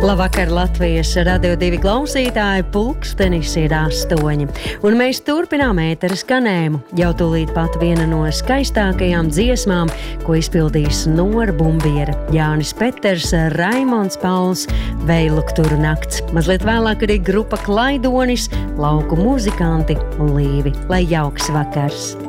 Labvakar, Latvijas Radio 2 klausītāji, pulkstenis ir 8. Un mēs turpinām ētera skanējumu. Jau tūlīt pat viena no skaistākajām dziesmām, ko izpildīs Nora Bumbiera, Jānis Peters, Raimonds Pauls, Veilukturu nakts. Mazliet vēlāk arī grupa Klaidonis, lauku muzikanti un Līvi. Lai jauks vakars!